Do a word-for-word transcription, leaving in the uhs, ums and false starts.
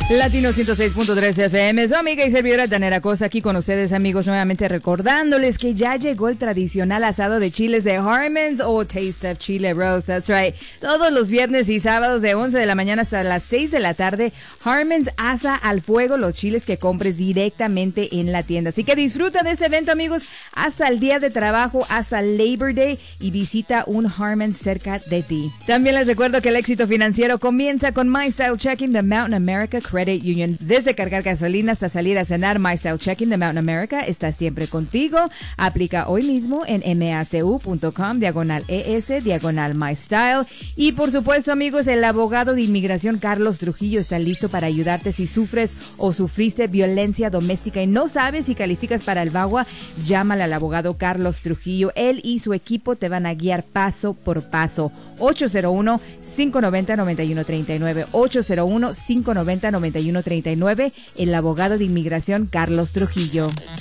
Latino ciento seis punto tres F M, su amiga y servidora Tanera Cosa aquí con ustedes, amigos, nuevamente recordándoles que ya llegó el tradicional asado de chiles de Harmons o Taste of Chile Rose, that's right. Todos los viernes y sábados de once de la mañana hasta las seis de la tarde, Harmons asa al fuego los chiles que compres directamente en la tienda. Así que disfruta de este evento, amigos, hasta el día de trabajo, hasta Labor Day, y visita un Harmons cerca de ti. También les recuerdo que el éxito financiero comienza con My Style Checking de Mountain America Credit Union. Desde cargar gasolina hasta salir a cenar, My Style Checking de Mountain America está siempre contigo. Aplica hoy mismo en macu.com, diagonal ES, diagonal My Style. Y por supuesto, amigos, el abogado de inmigración Carlos Trujillo está listo para ayudarte si sufres o sufriste violencia doméstica y no sabes si calificas para el VAWA. Llámale al abogado Carlos Trujillo. Él y su equipo te van a guiar paso por paso. ocho cero uno, cinco nueve cero, nueve uno tres nueve, ocho cero uno, cinco nueve cero, nueve uno tres nueve, el abogado de inmigración Carlos Trujillo.